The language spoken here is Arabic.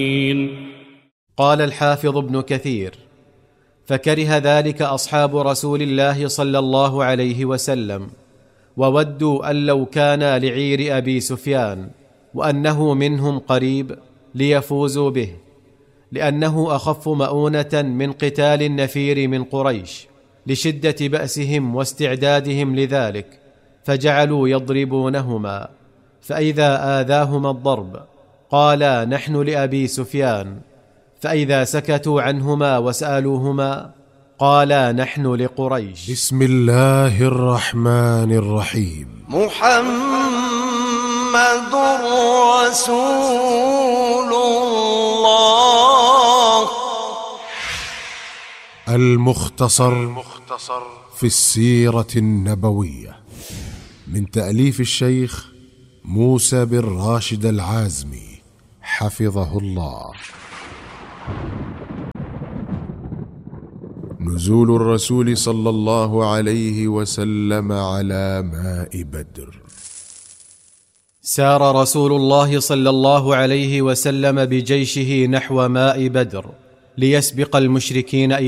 قال الحافظ ابن كثير: فكره ذلك أصحاب رسول الله صلى الله عليه وسلم، وودوا أن لو كان لعير أبي سفيان وأنه منهم قريب ليفوزوا به، لأنه أخف مؤونة من قتال النفير من قريش لشدة بأسهم واستعدادهم لذلك، فجعلوا يضربونهما، فإذا آذاهما الضرب قالا: نحن لأبي سفيان، فإذا سكتوا عنهما وسألوهما قالا: نحن لقريش. بسم الله الرحمن الرحيم. محمد رسول الله. المختصر في السيرة النبوية، من تأليف الشيخ موسى بن راشد العازمي حفظه الله. نزول الرسول صلى الله عليه وسلم على ماء بدر. سار رسول الله صلى الله عليه وسلم بجيشه نحو ماء بدر ليسبق المشركين